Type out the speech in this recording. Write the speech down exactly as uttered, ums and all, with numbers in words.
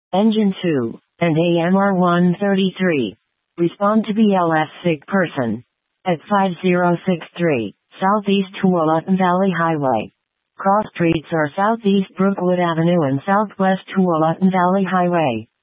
Engine two, and A M R one thirty-three. Respond to B L S sick person. At five zero six three, Southeast Tualatin Valley Highway. Cross streets are Southeast Brookwood Avenue and Southwest Tualatin Valley Highway.